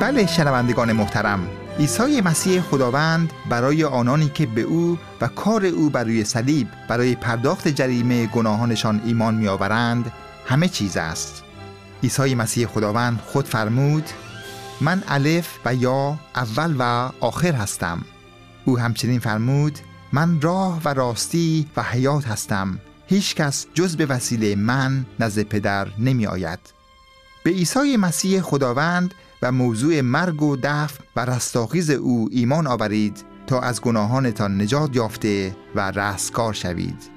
بله شنوندگان محترم، عیسی مسیح خداوند برای آنانی که به او و کار او بر روی صلیب برای پرداخت جریمه گناهانشان ایمان می‌آورند همه چیز است. عیسی مسیح خداوند خود فرمود: من الف و یا، اول و آخر هستم. او همچنین فرمود: من راه و راستی و حیات هستم، هیچ کس جز به وسیله من نزد پدر نمی آید. به عیسی مسیح خداوند و موضوع مرگ و دفن و رستاخیز او ایمان آورید تا از گناهانتان نجات یافته و رستگار شوید.